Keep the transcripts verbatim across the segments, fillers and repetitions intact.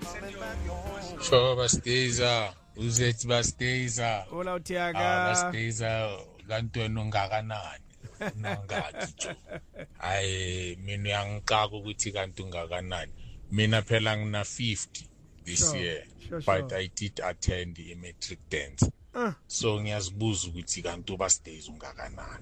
Sure, basteza. Uzethi basteza. Hola Ah, Utiaga. basteza kanti wena ungakanani? Unangaki jo? Hayi mina uyangixaka ukuthi kanti ungakanani. Mina phela ngina fifty this Sure, year. sure, But sure. I did attend the metric dance. Uh, So ngiyazibuza ukuthi kanti ubasteza ungakanani.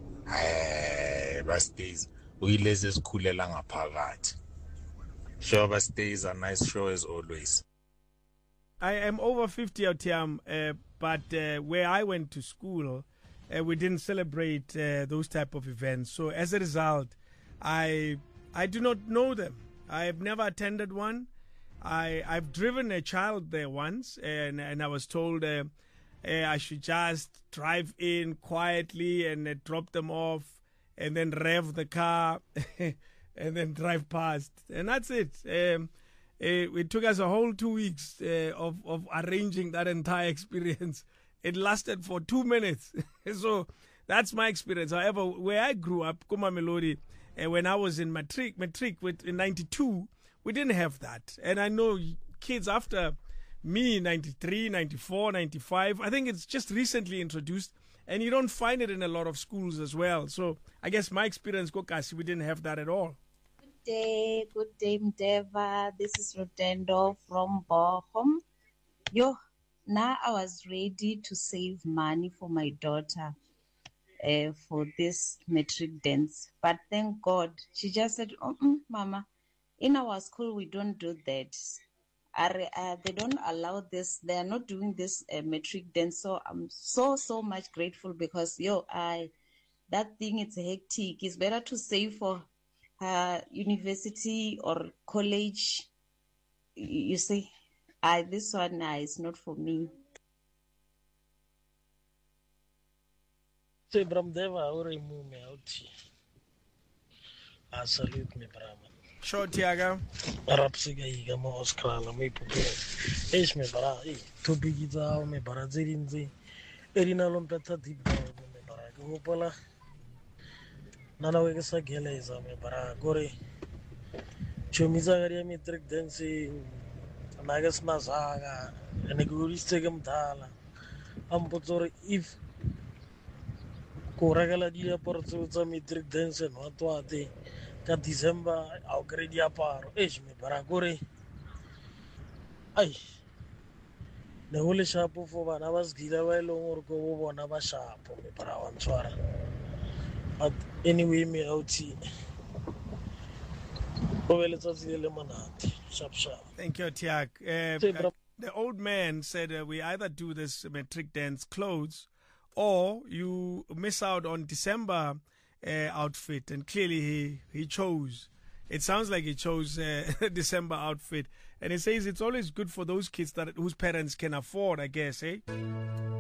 Eh, basteza uyilezi esikhulela ngaphakathi. Sure, basteza nice show as always. I am over fifty, Otiam, uh, but uh, where I went to school, uh, we didn't celebrate uh, those type of events. So as a result, I I do not know them. I have never attended one. I I've driven a child there once, and and I was told uh, uh, I should just drive in quietly and uh, drop them off, and then rev the car, and then drive past, and that's it. Um, Uh, it took us a whole two weeks uh, of, of arranging that entire experience. It lasted for two minutes. So that's my experience. However, where I grew up, Kuma Melody, uh, when I was in matric, matric with, in ninety-two, we didn't have that. And I know kids after me, ninety-three, ninety-four, ninety-five, I think it's just recently introduced. And you don't find it in a lot of schools as well. So I guess my experience, Kokasi, we didn't have that at all. Day, good day, Mdeva. This is Rotendo from Bochum. Yo, now I was ready to save money for my daughter uh, for this metric dance. But thank God, she just said, mm Mama, in our school, we don't do that. Are, uh, they don't allow this. They are not doing this uh, metric dance. So I'm so, so much grateful because, yo, I that thing, it's hectic. It's better to save for Uh, university or college. You see, I this one uh, is not for me. Say Bramdeva or remove me out. I salute me, Brahman. Sure, Tiaga. Arabsiga iga mo oskrala me pupe. Eish me bara, eh. To bigita me bara zirinzi. Erina lompeta diba me bara. Gopala. Nana wega sa geleza me bara gore chomiza gari me trick dancing nagas mazaga ene guri stegam dala am potor if koragala dia porto za me trick dance no to ate ka December au gredi aparo es me bara gore ai ne hole shapo fo bana bas gila ba lo ngor ko bo bona ba shapo me bara wan tswara. But anyway, me out here. Thank you, Tiag. Uh, the old man said uh, we either do this metric dance clothes or you miss out on December uh, outfit. And clearly he, he chose. It sounds like he chose uh, December outfit. And he says it's always good for those kids that whose parents can afford, I guess, eh?